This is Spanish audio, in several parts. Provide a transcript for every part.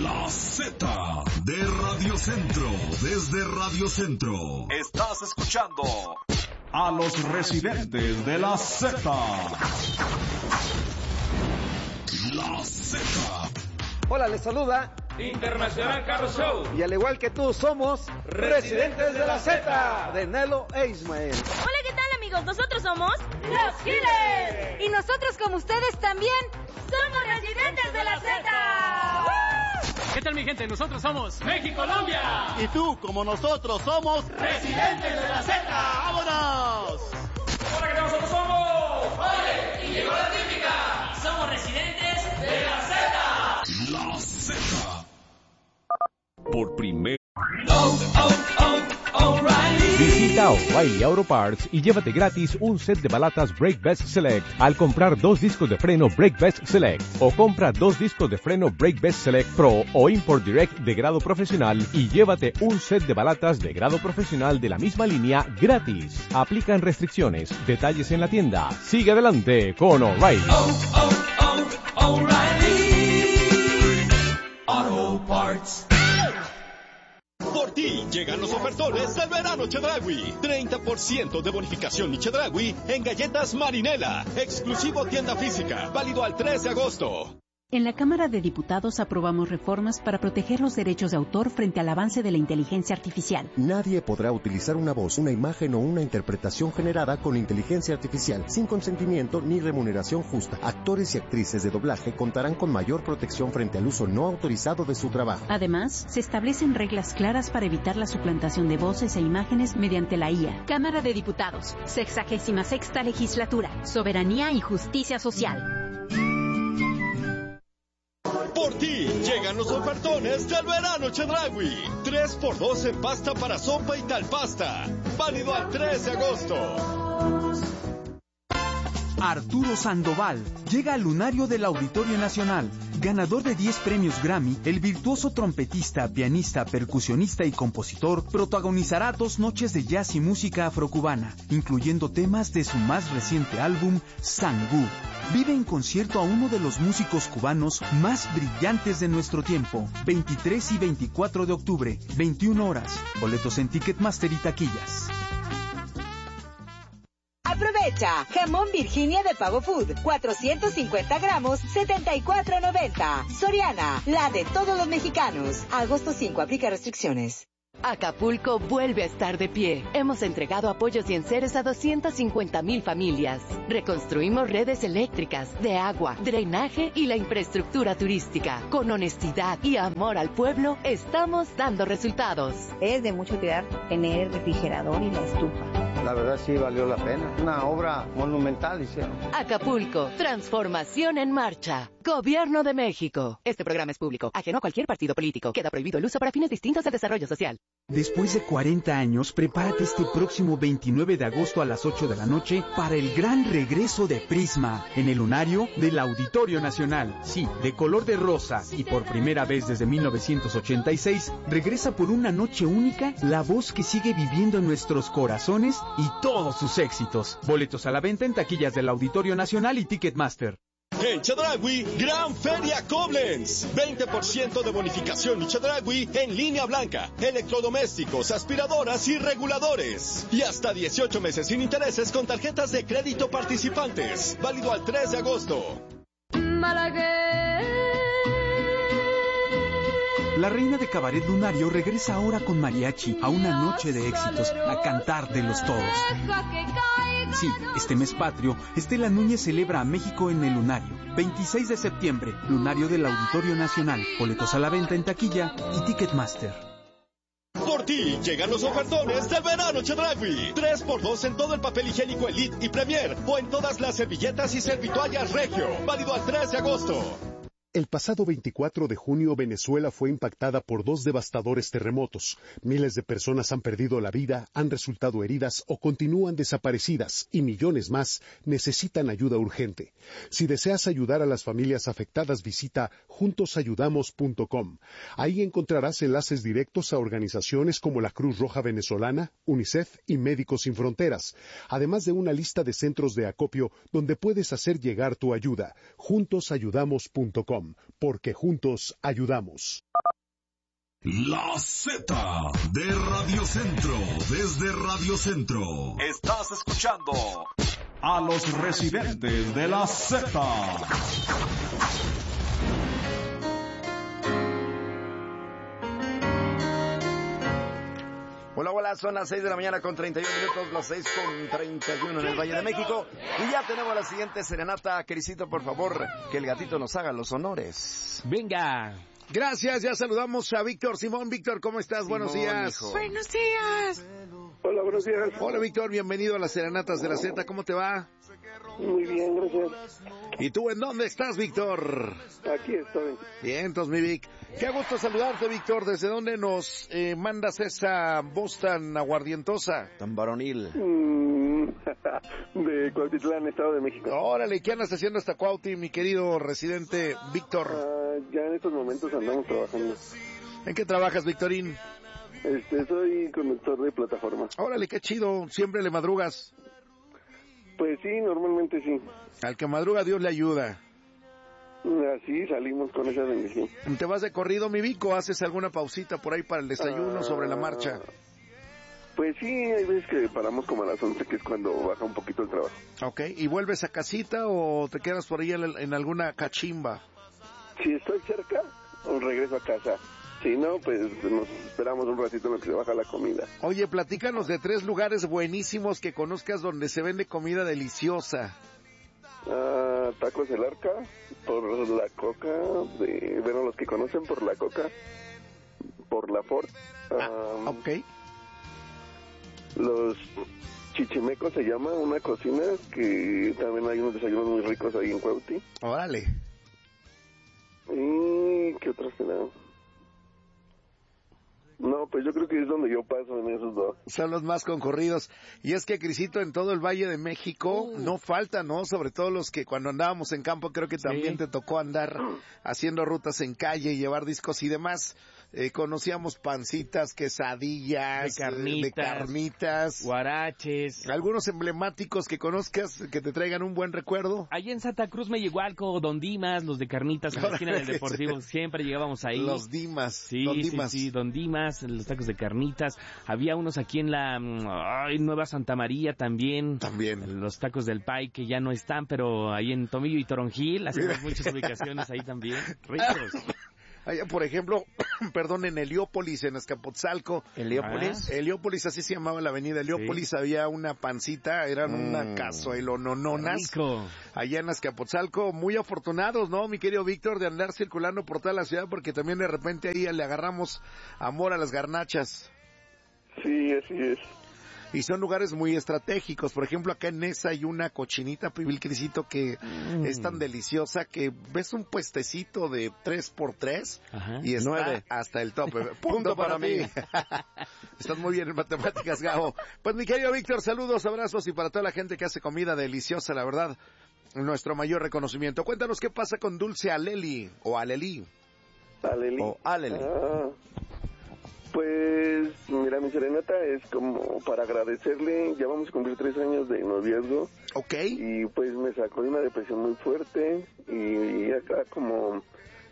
La Z de Radio Centro, desde Radio Centro. Estás escuchando a los residentes de la Z. La Z. Hola, les saluda Internacional Carlos Show. Y al igual que tú, somos Residentes de la Z de Nelo e Ismael. Hola, ¿qué tal, amigos? Nosotros somos los Killers. Y nosotros, como ustedes también, somos Residentes de la Z. ¿Qué tal, mi gente? Nosotros somos México, Colombia. Y tú, como nosotros, somos Residentes de la Z. ¡Vámonos! Hola, ¿qué tal? Nosotros somos Oye, y llegó la típica. Somos Residentes de la Z. La Z. Por primera. Visita O'Reilly Auto Parts y llévate gratis un set de balatas Brake Best Select al comprar 2 discos de freno Brake Best Select, o compra 2 discos de freno Brake Best Select Pro o Import Direct de grado profesional y llévate un set de balatas de grado profesional de la misma línea gratis. Aplican restricciones. Detalles en la tienda. Sigue adelante con O'Reilly. O'Reilly Auto Parts. Por ti llegan los ofertones del verano Chedraui. 30% de bonificación y Chedraui en galletas Marinela. Exclusivo tienda física. Válido al 3 de agosto. En la Cámara de Diputados aprobamos reformas para proteger los derechos de autor frente al avance de la inteligencia artificial. Nadie podrá utilizar una voz, una imagen o una interpretación generada con inteligencia artificial sin consentimiento ni remuneración justa. Actores y actrices de doblaje contarán con mayor protección frente al uso no autorizado de su trabajo. Además, se establecen reglas claras para evitar la suplantación de voces e imágenes mediante la IA. Cámara de Diputados, 66ª Legislatura, Soberanía y Justicia Social. Por ti llegan los ofertones del verano Chedraui. 3x2 en pasta para sopa y tal pasta. Válido al 3 de agosto. Arturo Sandoval llega al lunario del Auditorio Nacional. Ganador de 10 premios Grammy, el virtuoso trompetista, pianista, percusionista y compositor protagonizará 2 noches de jazz y música afrocubana, incluyendo temas de su más reciente álbum, Sangú. Vive en concierto a uno de los músicos cubanos más brillantes de nuestro tiempo. 23 y 24 de octubre, 21 horas. Boletos en Ticketmaster y taquillas. Aprovecha, jamón Virginia de Pavo Food, 450 gramos, 74.90. Soriana, la de todos los mexicanos. Agosto 5, aplica restricciones. Acapulco vuelve a estar de pie. Hemos entregado apoyos y enseres a 250,000 familias. Reconstruimos redes eléctricas, de agua, drenaje y la infraestructura turística. Con honestidad y amor al pueblo, estamos dando resultados. Es de mucho cuidar tener el refrigerador y la estufa. La verdad sí valió la pena. Una obra monumental hicieron. Acapulco, transformación en marcha. Gobierno de México. Este programa es público, ajeno a cualquier partido político. Queda prohibido el uso para fines distintos del desarrollo social. Después de 40 años, prepárate este próximo 29 de agosto a las 8 de la noche para el gran regreso de Prisma en el lunario del Auditorio Nacional. Sí, de color de rosa, y por primera vez desde 1986, regresa por una noche única la voz que sigue viviendo en nuestros corazones y todos sus éxitos. Boletos a la venta en taquillas del Auditorio Nacional y Ticketmaster. En Chedraui, Gran Feria Koblenz. 20% de bonificación y Chedraui en línea blanca, electrodomésticos, aspiradoras y reguladores. Y hasta 18 meses sin intereses con tarjetas de crédito participantes. Válido al 3 de agosto. La reina de cabaret lunario regresa ahora con mariachi a una noche de éxitos, a cantar de los todos. Sí, este mes patrio, Estela Núñez celebra a México en el lunario. 26 de septiembre, lunario del Auditorio Nacional. Boletos a la venta en taquilla y Ticketmaster. Por ti llegan los ofertones del verano Chedraui. 3x2 en todo el papel higiénico Elite y Premier o en todas las servilletas y servitoallas Regio. Válido al 3 de agosto. El pasado 24 de junio, Venezuela fue impactada por 2 devastadores terremotos. Miles de personas han perdido la vida, han resultado heridas o continúan desaparecidas, y millones más necesitan ayuda urgente. Si deseas ayudar a las familias afectadas, visita juntosayudamos.com. Ahí encontrarás enlaces directos a organizaciones como la Cruz Roja Venezolana, UNICEF y Médicos Sin Fronteras, además de una lista de centros de acopio donde puedes hacer llegar tu ayuda. Juntosayudamos.com. Porque juntos ayudamos. La Z de Radio Centro, desde Radio Centro. Estás escuchando a los residentes de la Z. Hola, son las 6 de la mañana con 31 minutos, las 6 con 31 en el Valle de México. Y ya tenemos la siguiente serenata. Crisito, por favor, que el gatito nos haga los honores. Venga. Gracias, ya saludamos a Víctor. Simón, Víctor, ¿cómo estás? Simón, buenos días. Hijo. Buenos días. Hola, buenos días. Hola, Víctor, bienvenido a las serenatas de la Z. ¿Cómo te va? Muy bien, gracias. ¿Y tú en dónde estás, Víctor? Aquí estoy. Bien, entonces, mi Vic. Qué gusto saludarte, Víctor. ¿Desde dónde nos mandas esa voz tan aguardientosa? Tan varonil. De Cuautitlán, Estado de México. Órale, ¿qué andas haciendo hasta Cuauti, mi querido residente Víctor? Ya en estos momentos andamos trabajando. ¿En qué trabajas, Victorín? Soy conductor de plataforma. Órale, qué chido. ¿Siempre le madrugas? Pues sí, normalmente sí. Al que madruga, Dios le ayuda. Así salimos con esa bendición. ¿Te vas de corrido, mi Vico? ¿Haces alguna pausita por ahí para el desayuno sobre la marcha? Pues sí, hay veces que paramos como a las 11, que es cuando baja un poquito el trabajo. Ok, ¿y vuelves a casita o te quedas por ahí en alguna cachimba? Si estoy cerca, regreso a casa. Si no, pues nos esperamos un ratito en lo que se baja la comida. Oye, platícanos de 3 lugares buenísimos que conozcas donde se vende comida deliciosa. Tacos El Arca, por la Coca, bueno, los que conocen por la Coca, por la Ford. Ok. Los Chichimecos se llama, una cocina que también hay unos desayunos muy ricos ahí en Cuauti. Órale. ¿Y qué otros tenemos? No, pues yo creo que es donde yo paso en esos dos. Son los más concurridos. Y es que, Crisito, en todo el Valle de México no falta, ¿no? Sobre todo los que cuando andábamos en campo creo que también te tocó andar haciendo rutas en calle, llevar discos y demás. Conocíamos pancitas, quesadillas, de carnitas, guaraches. Algunos emblemáticos que conozcas, que te traigan un buen recuerdo. Allá en Santa Cruz me llegó algo, Don Dimas, los de carnitas, en la esquina del Deportivo, siempre llegábamos ahí. Los Dimas. Sí, sí, Don Dimas, los tacos de carnitas. Había unos aquí en la Nueva Santa María también. Los tacos del Pai, que ya no están, pero ahí en Tomillo y Toronjil, hacemos muchas ubicaciones ahí también. Ricos. Allá, por ejemplo, perdón, en Heliópolis, en Azcapotzalco. Heliópolis, así se llamaba la avenida Heliópolis, había una pancita, eran una cazuelonononas. Allá en Azcapotzalco, muy afortunados, ¿no, mi querido Víctor, de andar circulando por toda la ciudad, porque también de repente ahí le agarramos amor a las garnachas. Sí, así es. Y son lugares muy estratégicos. Por ejemplo, acá en Nesa hay una cochinita pibil, Crisito, que es tan deliciosa que ves un puestecito de 3x3 y está 9 hasta el tope. Punto para mí. Estás muy bien en matemáticas, Gabo. Pues mi querido Víctor, saludos, abrazos y para toda la gente que hace comida deliciosa, la verdad, nuestro mayor reconocimiento. Cuéntanos qué pasa con Dulce Aleli o Aleli. Aleli. Pues, mira, mi serenata es como para agradecerle, ya vamos a cumplir 3 años de noviazgo. Ok. Y pues me sacó de una depresión muy fuerte y acá como...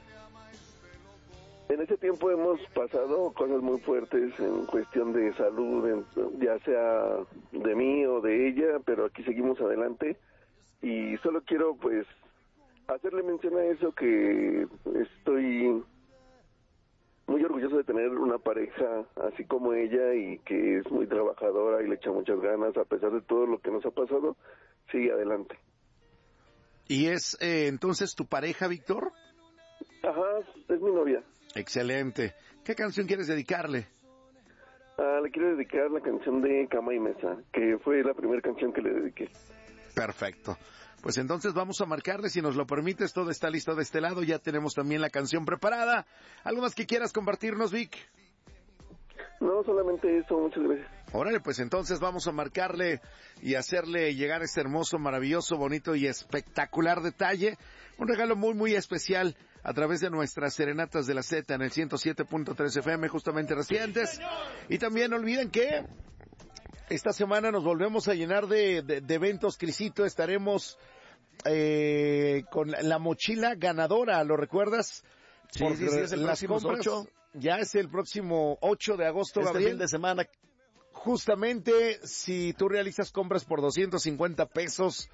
En ese tiempo hemos pasado cosas muy fuertes en cuestión de salud, ya sea de mí o de ella, pero aquí seguimos adelante. Y solo quiero pues hacerle mención a eso, que estoy... muy orgulloso de tener una pareja así como ella y que es muy trabajadora y le echa muchas ganas a pesar de todo lo que nos ha pasado, sigue adelante. ¿Y es entonces tu pareja, Víctor? Ajá, es mi novia. Excelente. ¿Qué canción quieres dedicarle? Le quiero dedicar la canción de Cama y Mesa, que fue la primera canción que le dediqué. Perfecto. Pues entonces vamos a marcarle, si nos lo permites, todo está listo de este lado, ya tenemos también la canción preparada. ¿Algo más que quieras compartirnos, Vic? No, solamente eso, muchas gracias. Órale, pues entonces vamos a marcarle y hacerle llegar este hermoso, maravilloso, bonito y espectacular detalle. Un regalo muy, muy especial a través de nuestras serenatas de la Z en el 107.3 FM, justamente recientes. Y también no olviden que esta semana nos volvemos a llenar de eventos, Crisito. Estaremos con la mochila ganadora, ¿lo recuerdas? Sí, es el próximo 8. Ya es el próximo 8 de agosto, Gabriel. Fin de semana. Justamente, si tú realizas compras por 250 pesos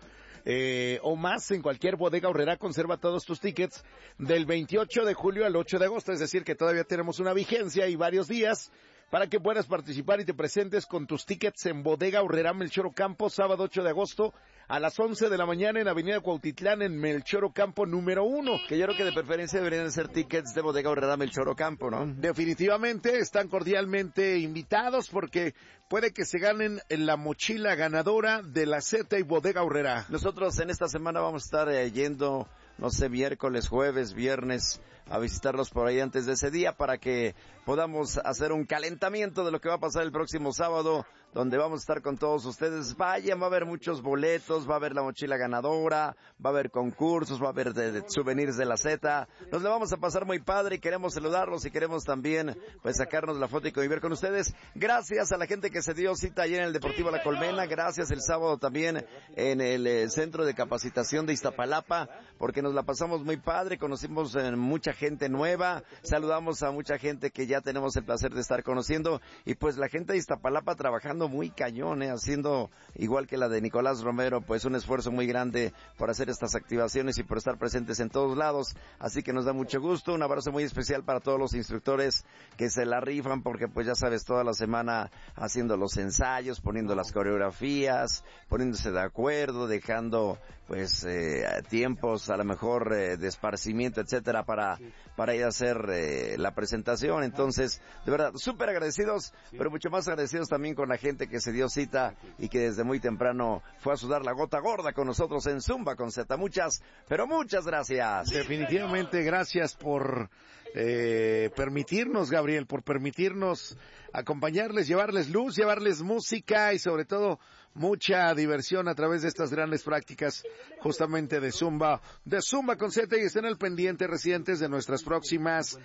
o más en cualquier bodega Aurrerá, conserva todos tus tickets del 28 de julio al 8 de agosto. Es decir, que todavía tenemos una vigencia y varios días para que puedas participar y te presentes con tus tickets en bodega Aurrerá Melchor Ocampo, sábado 8 de agosto a las 11 de la mañana en Avenida Cuautitlán, en Melchor Ocampo número 1. Que yo creo que de preferencia deberían ser tickets de bodega Aurrerá Melchor Ocampo, ¿no? Definitivamente están cordialmente invitados porque puede que se ganen la mochila ganadora de la Z y bodega Aurrerá. Nosotros en esta semana vamos a estar yendo, no sé, miércoles, jueves, viernes, a visitarlos por ahí antes de ese día para que podamos hacer un calentamiento de lo que va a pasar el próximo sábado, donde vamos a estar con todos ustedes. Vayan, va a haber muchos boletos, va a haber la mochila ganadora, va a haber concursos, va a haber de souvenirs de la Z. Nos la vamos a pasar muy padre y queremos saludarlos y queremos también pues sacarnos la foto y convivir con ustedes. Gracias a la gente que se dio cita ayer en el Deportivo La Colmena, gracias el sábado también en el Centro de Capacitación de Iztapalapa, porque nos la pasamos muy padre, conocimos mucha gente nueva, saludamos a mucha gente que ya tenemos el placer de estar conociendo y pues la gente de Iztapalapa trabajando muy cañón, haciendo igual que la de Nicolás Romero, pues un esfuerzo muy grande por hacer estas activaciones y por estar presentes en todos lados, así que nos da mucho gusto. Un abrazo muy especial para todos los instructores que se la rifan porque pues ya sabes, toda la semana haciendo los ensayos, poniendo las coreografías, poniéndose de acuerdo, dejando pues tiempos a lo mejor de esparcimiento, etcétera, para ir a hacer la presentación. Entonces, de verdad, súper agradecidos, pero mucho más agradecidos también con la gente que se dio cita y que desde muy temprano fue a sudar la gota gorda con nosotros en Zumba con Z. Muchas, pero muchas gracias. Definitivamente gracias por permitirnos, Gabriel, por permitirnos acompañarles, llevarles luz, llevarles música y sobre todo mucha diversión a través de estas grandes prácticas justamente de Zumba con Z, y estén al pendiente, residentes, de nuestras próximas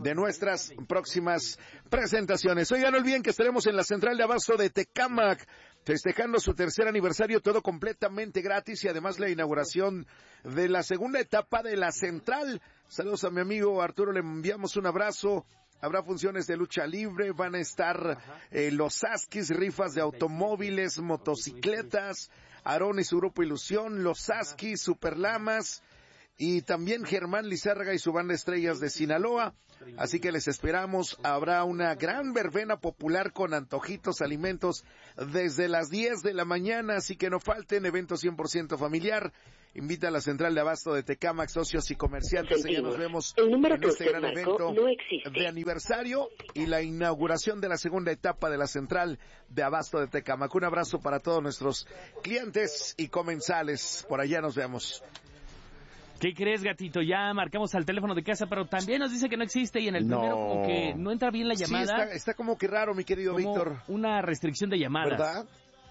presentaciones. Oigan, no olviden que estaremos en la central de abasto de Tecámac festejando su tercer aniversario, todo completamente gratis, y además la inauguración de la segunda etapa de la central. Saludos a mi amigo Arturo, le enviamos un abrazo. Habrá funciones de lucha libre, van a estar los Askis, rifas de automóviles, motocicletas, Aarón y su grupo Ilusión, los Askis, Superlamas, y también Germán Lizárraga y su banda Estrellas de Sinaloa. Así que les esperamos. Habrá una gran verbena popular con antojitos, alimentos desde las 10 de la mañana, así que no falten. Evento 100% familiar. Invita a la central de abasto de Tecámac, socios y comerciantes. Ya nos vemos en este gran evento de aniversario y la inauguración de la segunda etapa de la central de abasto de Tecámac. Un abrazo para todos nuestros clientes y comensales. Por allá nos vemos. ¿Qué crees, gatito? Ya marcamos al teléfono de casa, pero también nos dice que no existe y en el primero como que no entra bien la llamada. Sí, está como que raro, mi querido Víctor. Una restricción de llamadas. ¿Verdad?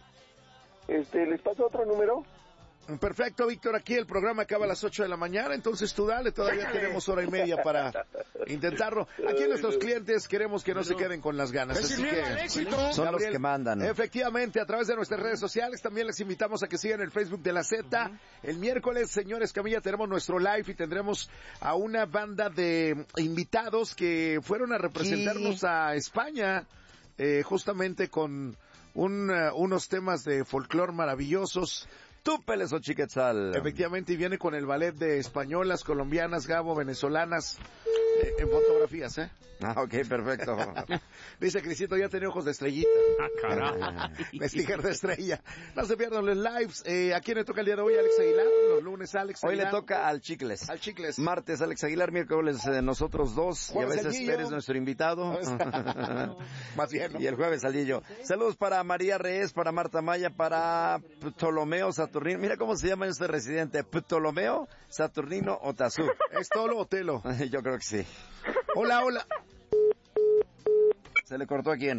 ¿Les paso otro número? Perfecto, Víctor, aquí el programa acaba a las 8 de la mañana, entonces tú dale, todavía tenemos hora y media para intentarlo. Aquí nuestros clientes queremos que no se queden con las ganas, así que son Gabriel, los que mandan. Efectivamente, a través de nuestras redes sociales también les invitamos a que sigan el Facebook de la Z. El miércoles, señores Camilla, tenemos nuestro live y tendremos a una banda de invitados que fueron a representarnos a España, justamente con unos temas de folclore maravillosos. Túpeles o Chiquetzal. Efectivamente, y viene con el ballet de españolas, colombianas, gabo, venezolanas, en fotografías, ¿eh? Ah, ok, perfecto. Dice Crisito, ya tiene ojos de estrellita. Ah, caray. Sticker de estrella. No se pierdan los lives. ¿A quién le toca el día de hoy? Alex Aguilar. Los lunes, Alex Aguilar. Hoy le toca al Chicles. Al Chicles. Martes, Alex Aguilar. Miércoles, nosotros dos. Jueves, y a veces Pérez, nuestro invitado. Más bien, ¿no? Y el jueves, Aldillo. Saludos para María Reyes, para Marta Maya, para Ptolomeo Saturnino. Mira cómo se llama este residente. Ptolomeo Saturnino Otazú. ¿Es Tolo o Telo? Yo creo que sí. Hola, hola. ¿Se le cortó a quién?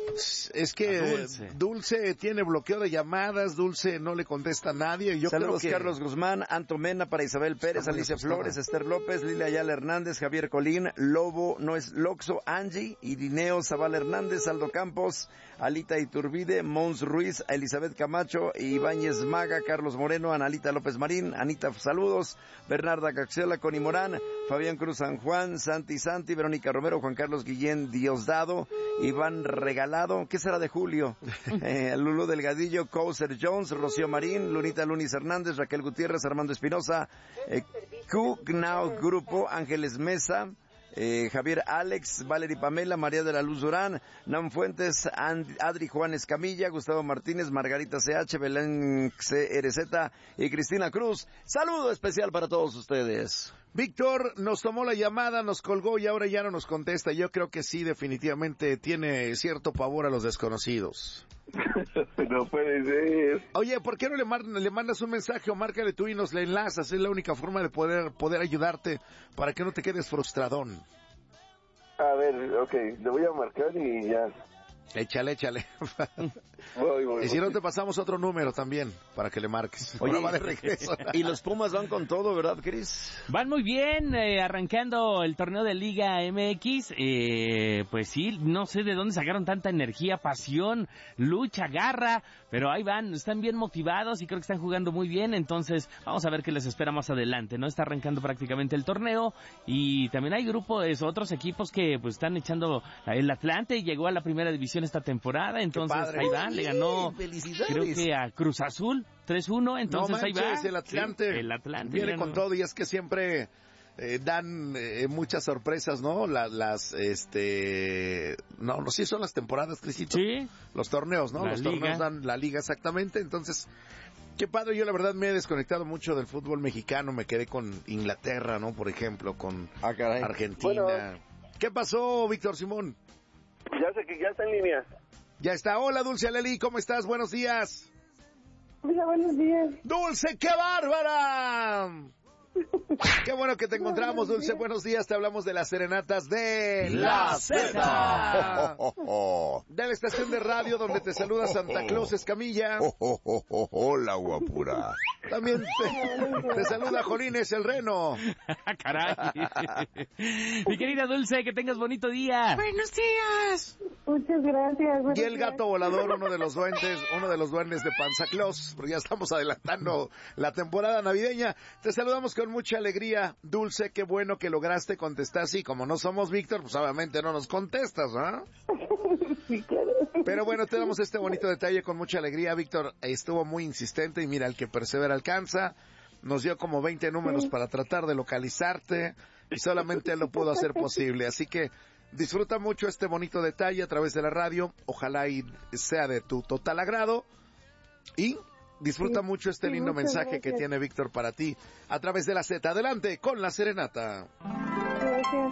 Es que Dulce tiene bloqueo de llamadas, Dulce no le contesta a nadie. Saludos Carlos Guzmán, Anto Mena para Isabel Pérez, Alicia Flores, Esther López, Lilia Ayala Hernández, Javier Colín, Lobo, no es Loxo, Angie, Irineo Zavala Hernández, Aldo Campos, Alita Iturbide, Mons Ruiz, Elizabeth Camacho, Ibáñez Maga, Carlos Moreno, Analita López Marín, Anita, saludos, Bernarda Caxela, Connie Morán, Fabián Cruz San Juan, Santi, Verónica Romero, Juan Carlos Guillén Diosdado, Iván Regalado, ¿qué será de Julio? Lulu Delgadillo, Couser Jones, Rocío Marín, Lunita Lunis Hernández, Raquel Gutiérrez, Armando Espinosa, Q Gnao Grupo, Ángeles Mesa, Javier Alex, Valery Pamela, María de la Luz Durán, Nam Fuentes, Adri Juan Escamilla, Gustavo Martínez, Margarita CH, Belén CRZ y Cristina Cruz. Saludo especial para todos ustedes. Víctor nos tomó la llamada, nos colgó y ahora ya no nos contesta. Yo creo que sí, definitivamente tiene cierto pavor a los desconocidos. No puede ser. Oye, ¿por qué no le mandas un mensaje o márcale tú y nos le enlazas? Es la única forma de poder ayudarte para que no te quedes frustradón. A ver, ok, le voy a marcar y ya. Échale. Voy. Y si no, te pasamos otro número también, para que le marques. Oye, va de regreso. Y los Pumas van con todo, ¿verdad, Cris? Van muy bien, arrancando el torneo de Liga MX. Pues sí, no sé de dónde sacaron tanta energía, pasión, lucha, garra, pero ahí van, están bien motivados y creo que están jugando muy bien. Entonces, vamos a ver qué les espera más adelante, ¿no? Está arrancando prácticamente el torneo y también hay grupos, otros equipos que pues están echando. El Atlante llegó a la primera división esta temporada, entonces ahí va, le ganó creo que a Cruz Azul 3-1, entonces no manches, ahí va. El Atlante viene con todo y es que siempre dan muchas sorpresas, ¿no? No sí son las temporadas, Crisito. Sí. Los torneos, ¿no? Los torneos dan la liga exactamente, entonces qué padre. Yo la verdad me he desconectado mucho del fútbol mexicano, me quedé con Inglaterra, ¿no? Por ejemplo, con Argentina. Bueno. ¿Qué pasó, Víctor Simón? Ya sé que ya está en línea. Ya está. Hola, Dulce Aleli, ¿cómo estás? Buenos días. Hola, buenos días. ¡Dulce, qué bárbara! Qué bueno que te encontramos, Dulce. Buenos días, te hablamos de las serenatas de La Z. De la estación de radio donde te saluda Santa Claus Escamilla. Hola, guapura. También te saluda Jolines el Reno. Caray. Mi querida Dulce, que tengas bonito día. Buenos días. Muchas gracias. Y el gato volador, uno de los duendes de Panza Claus, porque ya estamos adelantando la temporada navideña. Te saludamos con mucha alegría, Dulce, qué bueno que lograste contestar. Sí, como no somos Víctor, pues obviamente no nos contestas, ¿no? Sí, claro. Pero bueno, te damos este bonito detalle con mucha alegría. Víctor estuvo muy insistente y mira, el que persevera alcanza. Nos dio como 20 números para tratar de localizarte y solamente él lo pudo hacer posible. Así que disfruta mucho este bonito detalle a través de la radio. Ojalá y sea de tu total agrado. Y disfruta mucho este lindo mensaje que tiene Víctor para ti a través de la Z. Adelante con la serenata. Gracias.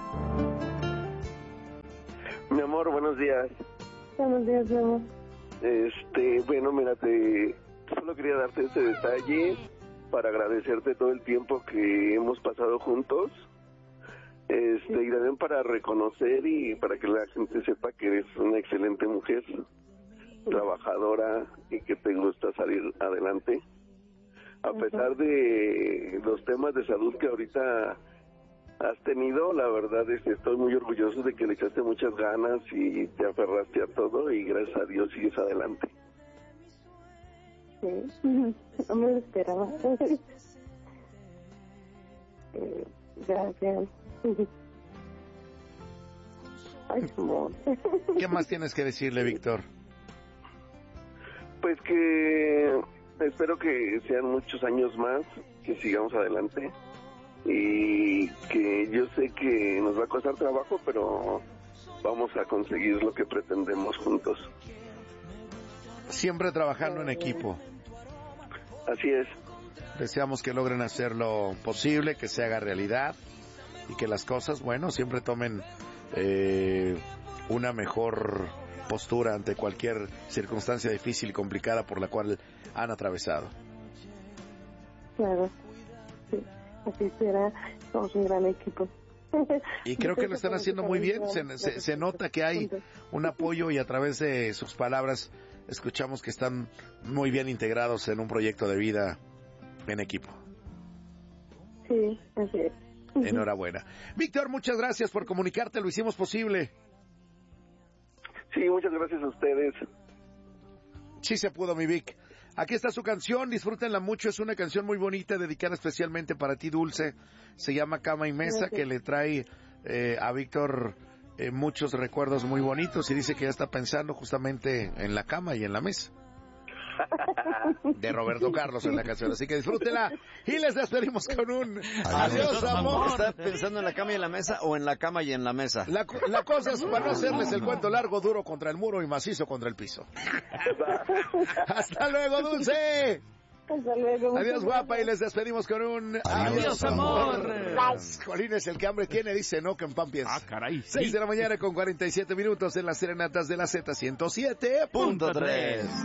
Mi amor, buenos días. Buenos días, mi amor. Bueno, mira, solo quería darte este detalle para agradecerte todo el tiempo que hemos pasado juntos. Y también para reconocer y para que la gente sepa que eres una excelente mujer, trabajadora y que te gusta salir adelante. A pesar de los temas de salud que ahorita has tenido, la verdad es que estoy muy orgulloso de que le echaste muchas ganas y te aferraste a todo y gracias a Dios sigues adelante. Sí, no me lo esperaba. Gracias. Ay, amor. ¿Qué más tienes que decirle, Víctor? Pues que espero que sean muchos años más, que sigamos adelante y que yo sé que nos va a costar trabajo, pero vamos a conseguir lo que pretendemos juntos. Siempre trabajando en equipo. Así es. Deseamos que logren hacer lo posible, que se haga realidad y que las cosas, bueno, siempre tomen una mejor postura ante cualquier circunstancia difícil y complicada por la cual han atravesado. Claro, sí, así será, somos un gran equipo. Y creo que lo están haciendo muy bien. Se nota que hay un apoyo y a través de sus palabras escuchamos que están muy bien integrados en un proyecto de vida en equipo. Sí, así es. Enhorabuena. Víctor, muchas gracias por comunicarte, lo hicimos posible. Sí, muchas gracias a ustedes. Sí se pudo, mi Vic. Aquí está su canción, disfrútenla mucho, es una canción muy bonita, dedicada especialmente para ti, Dulce. Se llama Cama y Mesa, que le trae a Víctor muchos recuerdos muy bonitos y dice que ya está pensando justamente en la cama y en la mesa. De Roberto Carlos en la canción, así que disfrútela y les despedimos con un adiós, amor. ¿Está pensando en la cama y en la mesa o en la cama y en la mesa? La cosa es para no hacerles el cuento largo, duro contra el muro y macizo contra el piso. Hasta luego, Dulce. Hasta luego. Adiós, guapa, y les despedimos con un adiós, amor. Jolín, es el que hambre tiene, dice no, que en pan piensa. Caray. 6 de la mañana con 47 minutos en las serenatas de la Z 107.3.